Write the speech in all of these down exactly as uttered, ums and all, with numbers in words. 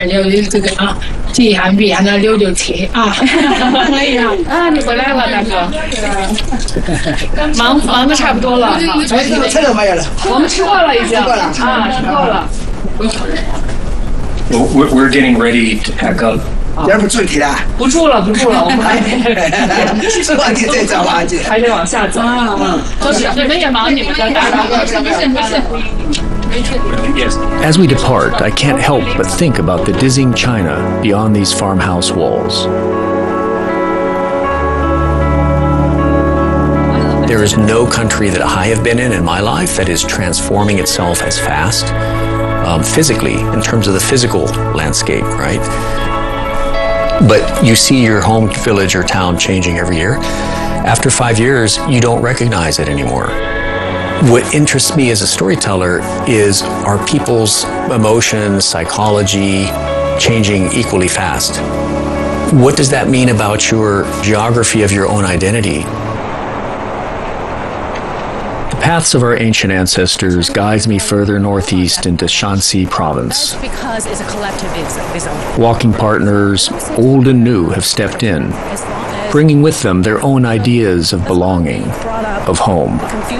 溜溜这个啊，这一hand比hand的溜溜车啊，可以啊。 啊，你回来了，大哥。忙忙的差不多了。 菜都没有了。 我们吃过了已经。 吃过了。 啊，吃过了。 Well, we're we're getting ready to pack up. 要不住题了？ 不住了，不住了，我们还是吧？你再找吧， 还得往下走。都是你们也忙你们的，大哥，没事没事没事。 As we depart, I can't help but think about the dizzying China beyond these farmhouse walls. There is no country that I have been in in my life that is transforming itself as fast, um, physically, in terms of the physical landscape, right? But you see your home village or town changing every year. After five years, you don't recognize it anymore. What interests me as a storyteller is are people's emotions, psychology changing equally fast? What does that mean about your geography of your own identity? The paths of our ancient ancestors guides me further northeast into Shanxi province. Because it's a collectivism. Walking partners, old and new, have stepped in, bringing with them their own ideas of belonging, of home.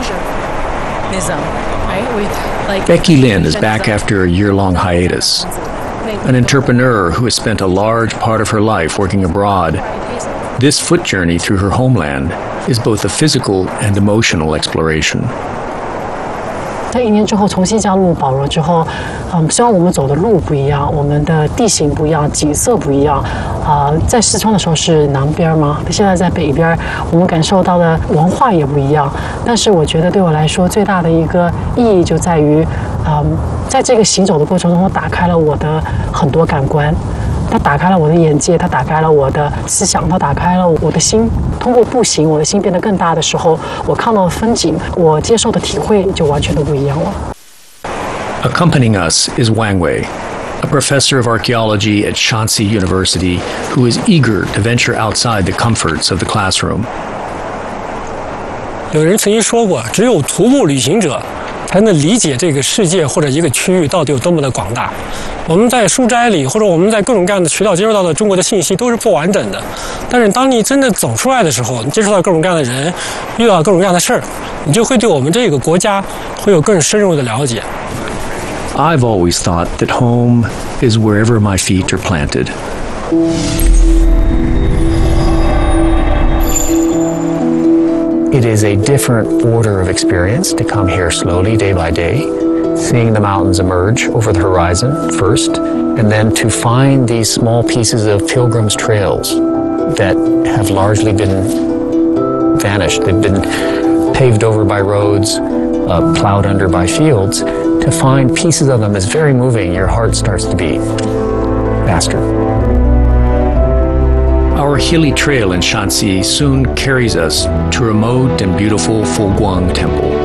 Becky Lin is back after a year-long hiatus. An entrepreneur who has spent a large part of her life working abroad, this foot journey through her homeland is both a physical and emotional exploration. 在一年之后重新加入保罗之后，嗯，虽然我们走的路不一样，我们的地形不一样，景色不一样，啊、呃，在四川的时候是南边嘛，现在在北边，我们感受到的文化也不一样。但是我觉得对我来说最大的一个意义就在于，嗯，在这个行走的过程中，我打开了我的很多感官。它打开了我的眼界，它打开了我的思想，它打开了我的心。通过步行，我的心变得更大的时候，我看到的风景，我接受的体会就完全都不一样了。 Accompanying us is Wang Wei, a professor of archaeology at Shanxi University who is eager to venture outside the comforts of the classroom. 有人曾经说过，只有徒步旅行者才能理解这个世界或者一个区域到底有多么的广大。我们在书斋里，或者我们在各种各样的渠道接收到的中国的信息都是不完整的。但是当你真的走出来的时候，你接触到各种各样的人，遇到各种各样的事儿，你就会对我们这个国家会有更深入的了解。 I've always thought that home is wherever my feet are planted. It is a different order of experience to come here slowly, day by day, seeing the mountains emerge over the horizon first, and then to find these small pieces of pilgrims' trails that have largely been vanished. They've been paved over by roads, uh, plowed under by fields. To find pieces of them is very moving. Your heart starts to beat faster. Our hilly trail in Shanxi soon carries us to a remote and beautiful Foguang Temple.